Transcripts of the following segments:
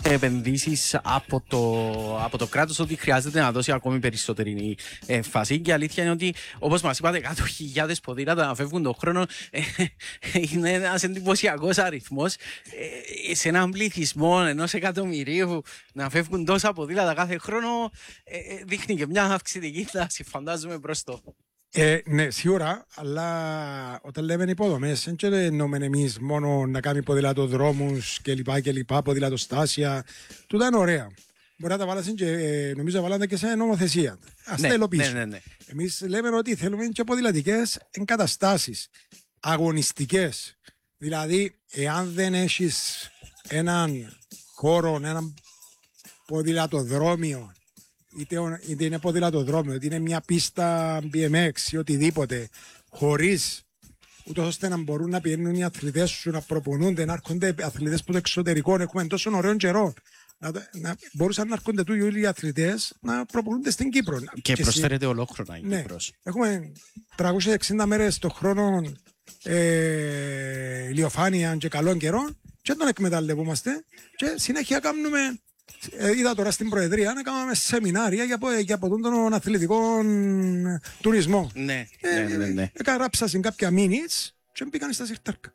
επενδύσεις από το κράτος ότι χρειάζεται να δώσει ακόμη περισσότερη έμφαση. Και η αλήθεια είναι ότι, όπως μας είπατε, 100.000 ποδήλατα να φεύγουν τον χρόνο είναι ένας εντυπωσιακός αριθμός. Σε έναν πληθυσμό 1.000.000 να φεύγουν τόσα ποδήλατα κάθε χρόνο δείχνει και μια αυξητική τάση, φαντάζομαι, προς το. Ναι, σίγουρα, αλλά όταν λέμε υποδομές, δεν εννοούμε εμείς μόνο να κάνουμε ποδηλατοδρόμους κλπ. Ποδηλατοστάσια. Τούτα είναι ωραία. Μπορεί να τα βάλασαν και νομίζω βάλατε και σε νομοθεσία. Ας τα υλοποιήσουμε. Ναι. Εμείς λέμε ότι θέλουμε και ποδηλατικές εγκαταστάσεις, αγωνιστικές. Δηλαδή, εάν δεν έχεις έναν χώρο, έναν ποδηλατοδρόμιο, είτε είναι ποδηλατοδρόμιο, είτε είναι μια πίστα BMX ή οτιδήποτε, χωρίς ούτως ώστε να μπορούν να πηγαίνουν οι αθλητές σου να προπονούνται, να έρχονται αθλητές από το εξωτερικό, έχουμε τόσο ωραίο καιρό. Μπορούσαν να έρχονται τούτοι οι αθλητές να προπονούνται στην Κύπρο. Και προσφέρεται ολόχρονα η Κύπρος. Έχουμε 360 μέρες το χρόνο ηλιοφάνεια και καλών καιρών και τον εκμεταλλευόμαστε και συνέχεια κάνουμε. Είδα τώρα στην Προεδρία να κάνουμε σεμινάρια για από τον αθλητικό τουρισμό. Ναι. Γράψα κάποια μήνυς και μπήκαν στα σιρτάρκα.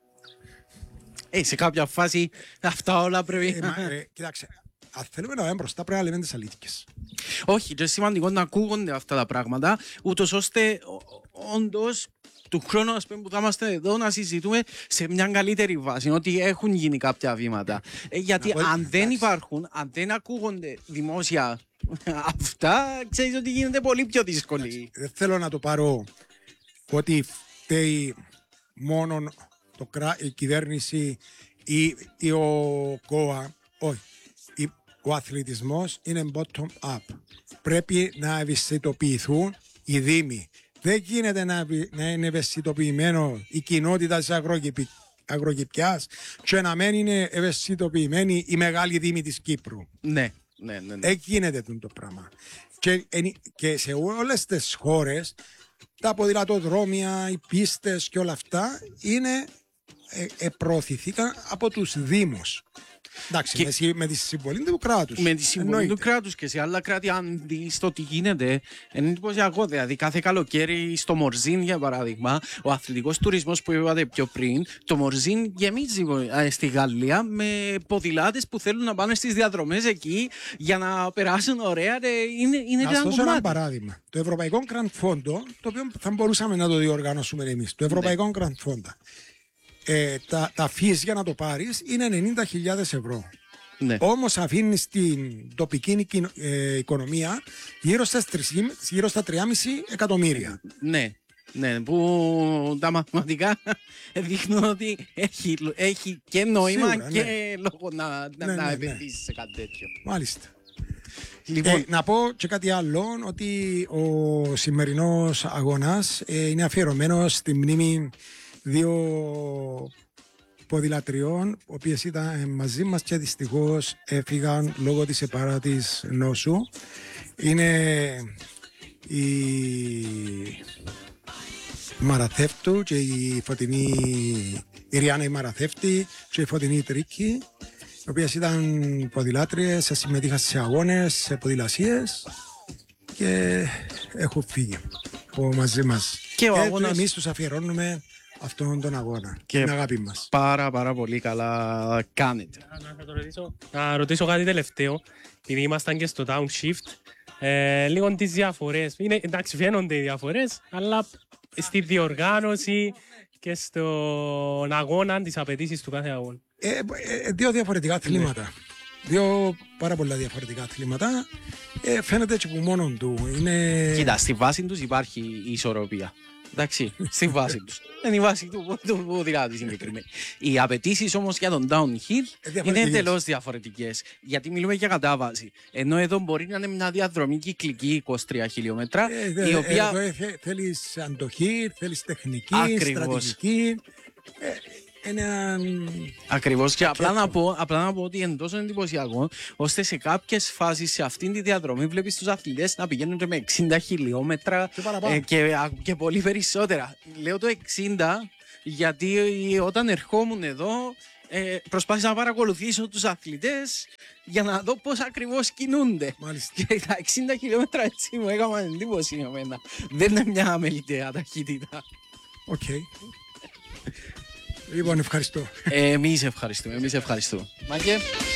Σε κάποια φάση αυτά όλα πρέπει. Κοιτάξτε, αν θέλουμε να πάμε μπροστά πρέπει να λέμε τις αλήθικες. Όχι, και σημαντικό να ακούγονται αυτά τα πράγματα, ούτως ώστε όντως του χρόνου που θα είμαστε εδώ να συζητούμε σε μια καλύτερη βάση, ότι έχουν γίνει κάποια βήματα. Γιατί αν δεν υπάρχουν, αν δεν ακούγονται δημόσια αυτά, ξέρεις ότι γίνεται πολύ πιο δύσκολο. Δεν θέλω να το πάρω ότι φταίει μόνο η κυβέρνηση ή ο ΚΟΑ. Όχι. Ο αθλητισμός είναι bottom-up. Πρέπει να ευαισθητοποιηθούν οι δήμοι. Δεν γίνεται να είναι ευαισθητοποιημένο η κοινότητα της Αγροκηπιάς και να μην είναι ευαισθητοποιημένη η μεγάλη δήμη της Κύπρου. Ναι. Δεν γίνεται το πράγμα. Και σε όλες τις χώρες τα ποδηλατοδρόμια, οι πίστες και όλα αυτά προωθηθήκαν από τους δήμους. Εντάξει, με τη συμβολή του κράτους. Με τη συμβολή του κράτους και σε άλλα κράτη, αν δεις το τι γίνεται, είναι εντυπωσιακό. Δηλαδή, κάθε καλοκαίρι στο Μορζίν, για παράδειγμα, ο αθλητικός τουρισμός που είπατε πιο πριν, το Μορζίν γεμίζει στη Γαλλία με ποδηλάτες που θέλουν να πάνε στις διαδρομές εκεί για να περάσουν ωραία. Είναι να σας δώσω ένα παράδειγμα. Το Ευρωπαϊκό Grand Fondo, το οποίο θα μπορούσαμε να το διοργανώσουμε εμείς. Το Ευρωπαϊκό Grand Fondo. Τα fees για να το πάρεις είναι 90.000 ευρώ. Ναι. Όμως αφήνεις την τοπική οικονομία γύρω στα 3,5 εκατομμύρια. Ναι, που τα μαθηματικά δείχνουν ότι έχει και νόημα. Σίγουρα, και λόγο να επενδύσεις σε κάτι τέτοιο. Μάλιστα. Λοιπόν. Να πω και κάτι άλλο, ότι ο σημερινός αγώνας είναι αφιερωμένος στη μνήμη δύο ποδηλατριών, οι οποίες ήταν μαζί μας και δυστυχώς έφυγαν λόγω της επάρατης νόσου. Είναι η Μαραθεύτου και η Φωτεινή, η Ριάννα η Μαραθεύτη και η Φωτεινή Τρίκη, οι οποίες ήταν ποδηλάτριες, συμμετείχαν σε αγώνες, σε ποδηλασίες και έχουν φύγει από μαζί μας. Και εμείς τους αφιερώνουμε αυτόν τον αγώνα, και την αγάπη μας. Πάρα πολύ καλά κάνετε. Να ρωτήσω κάτι τελευταίο, επειδή ήμασταν και στο Downshift, λίγο τις διαφορές. Εντάξει, φαίνονται οι διαφορές, αλλά στη διοργάνωση και στον αγώνα, τις απαιτήσεις του κάθε αγώνα. Δύο διαφορετικά αθλήματα. Δύο πάρα πολλά διαφορετικά αθλήματα. Φαίνεται και που μόνον του. Κοίτα, στη βάση τους υπάρχει η ισορροπία. Εντάξει, στη βάση τους. Είναι η βάση του ποδηλάτου συγκεκριμένη. Οι απαιτήσεις όμως για τον downhill είναι εντελώς διαφορετικές. Γιατί μιλούμε για κατάβαση. Ενώ εδώ μπορεί να είναι μια διαδρομή κυκλική 23 χιλιόμετρα. Η οποία... Θέλεις αντοχή, θέλεις τεχνική, στρατηγική. Ακριβώς, και απλά να πω ότι είναι τόσο εντυπωσιακό, ώστε σε κάποιες φάσεις σε αυτήν τη διαδρομή βλέπεις τους αθλητές να πηγαίνουν με 60 χιλιόμετρα και πολύ περισσότερα. Λέω το 60 γιατί όταν ερχόμουν εδώ προσπάθησα να παρακολουθήσω τους αθλητές για να δω πώς ακριβώς κινούνται. Μάλιστα. Και τα 60 χιλιόμετρα έτσι μου έκαναν εντύπωση εμένα. Δεν είναι μια αμεληταία ταχύτητα. Οκ. Λοιπόν, ευχαριστώ. Εμείς ευχαριστούμε. Μάγκε.